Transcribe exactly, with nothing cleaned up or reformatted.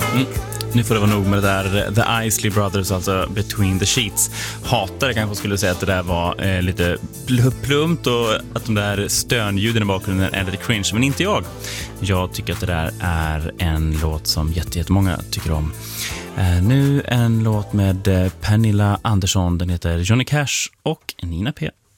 Mm. Nu får det vara nog med det där The Isley Brothers, alltså Between the Sheets. Hatare kanske skulle säga att det där var eh, lite plumpt och att de där stönljuden i bakgrunden är lite cringe, men inte jag. Jag tycker att det där är en låt som jättemånga tycker om. Eh, nu en låt med Pernilla Andersson, den heter Johnny Cash och Nina P.